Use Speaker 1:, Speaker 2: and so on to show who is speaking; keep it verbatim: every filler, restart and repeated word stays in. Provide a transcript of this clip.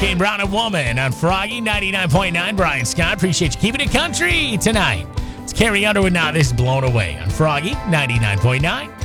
Speaker 1: Kane Brown, a woman on Froggy ninety-nine point nine. Brian Scott, appreciate you keeping it country tonight. It's Carrie Underwood now. This is Blown Away on Froggy ninety-nine point nine.